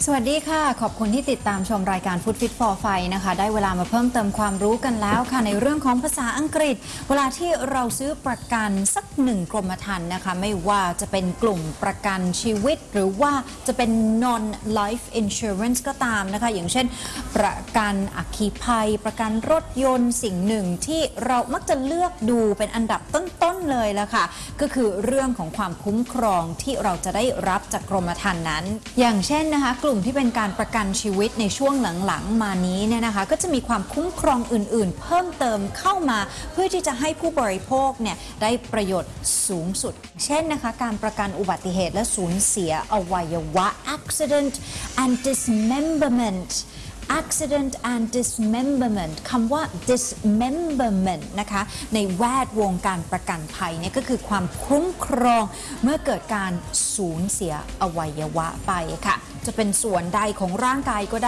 สวัสดีค่ะขอบคุณที่ติดตามชมรายการ Food Fit for Fight นะคะได้เวลามาเพิ่มเติมความรู้กันแล้วค่ะในเรื่องของภาษาอังกฤษเวลาที่เราซื้อประกันสักหนึ่งกรมธรรม์นะคะไม่ว่าจะเป็นกลุ่มประกันชีวิตหรือว่าจะเป็น non life insurance ก็ตามนะคะอย่างเช่นประกันอัคคีภัยประกันรถยนต์สิ่งหนึ่งที่เรามักจะเลือกดูเป็นอันดับต้นๆเลยละค่ะก็คือเรื่องของความคุ้มครองที่เราจะได้รับจากกรมธรรม์นั้นอย่างเช่นนะคะกลุ่มที่เป็นการประกันชีวิตในช่วงหลังๆมานี้เนี่ยนะคะก็จะมีความคุ้มครองอื่นๆเพิ่มเติมเข้ามาเพื่อที่จะให้ผู้บริโภคเนี่ยได้ประโยชน์สูงสุดเช่นนะคะการประกันอุบัติเหตุและสูญเสียอวัยวะ accident and dismemberment accident and dismemberment คำว่า dismemberment นะคะในแวดวงการประกันภัยเนี่ยก็คือความคุ้มครองเมื่อเกิดการสูญเสียอวัยวะไปค่ะจะเป็นส่วนใดของร่างกายก็ได้